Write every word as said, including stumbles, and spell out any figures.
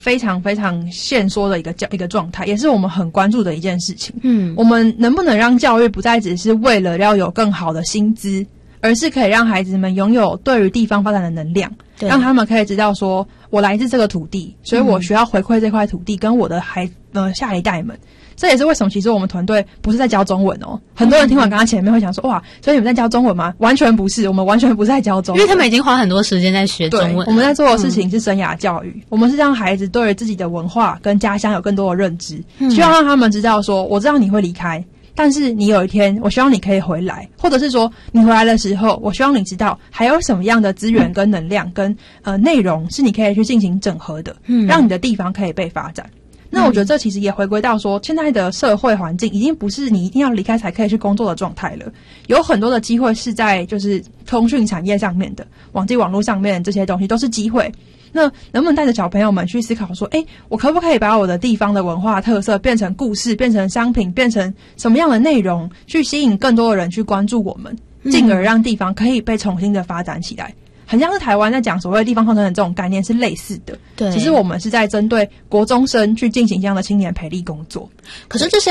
非常非常限缩的一个教一个状态，也是我们很关注的一件事情。 嗯， 我们能不能让教育不再只是为了要有更好的薪资，而是可以让孩子们拥有对于地方发展的能量，让他们可以知道说，我来自这个土地，所以我需要回馈这块土地跟我的孩呃下一代们。这也是为什么其实我们团队不是在教中文哦，很多人听完刚刚前面会想说，哇，所以你们在教中文吗？完全不是，我们完全不是在教中文， 因为他们已经花很多时间在学中文。 我们在做的事情是生涯教育，嗯、我们是让孩子对于自己的文化跟家乡有更多的认知，嗯、希望让他们知道说，我知道你会离开，但是你有一天，我希望你可以回来，或者是说你回来的时候，我希望你知道还有什么样的资源跟能量跟呃内容是你可以去进行整合的，嗯，让你的地方可以被发展。那我觉得这其实也回归到说，现在的社会环境已经不是你一定要离开才可以去工作的状态了，有很多的机会是在就是通讯产业上面的，网际网络上面这些东西都是机会。那能不能带着小朋友们去思考说，诶，我可不可以把我的地方的文化特色变成故事，变成商品，变成什么样的内容，去吸引更多的人去关注我们，进而让地方可以被重新的发展起来。很像是台湾在讲所谓地方创生的这种概念是类似的，对，其实我们是在针对国中生去进行这样的青年培力工作。 可是这些